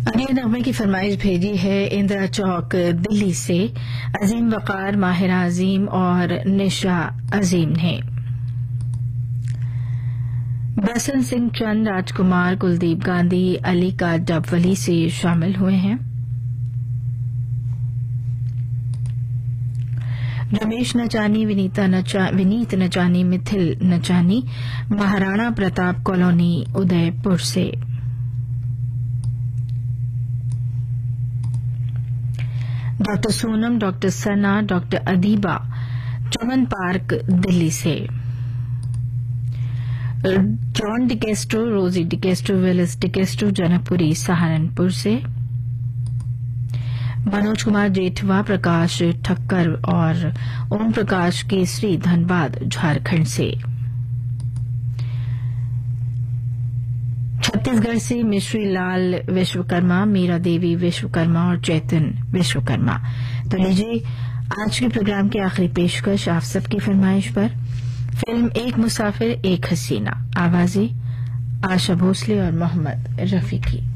अगले नगमे की फरमाइश भेजी है इंदिरा चौक दिल्ली से अजीम वकार, माहिरा अजीम और निशा अजीम ने। बसंत सिंह चंद, राजकुमार, कुलदीप गांधी, अली का डबवली से शामिल हुए हैं। रमेश नचानी, विनीत नचानी, मिथिल नचानी, महाराणा प्रताप कॉलोनी उदयपुर से। डॉक्टर सोनम, डॉक्टर सना, डॉक्टर अदीबा, चमन पार्क दिल्ली से। जॉन डिकेस्ट्रो, रोजी डिकेस्ट्रो, विलिस डिकेस्ट्रो, जनकपुरी सहारनपुर से। मनोज कुमार जेठवा, प्रकाश ठक्कर और ओम प्रकाश केसरी, धनबाद झारखंड से। छत्तीसगढ़ से मिश्री लाल विश्वकर्मा, मीरा देवी विश्वकर्मा और चैतन विश्वकर्मा। तो लीजिए आज के प्रोग्राम की आखिरी पेशकश आप सबकी फरमाइश पर फिल्म एक मुसाफिर एक हसीना, आवाजें आशा भोसले और मोहम्मद रफी की।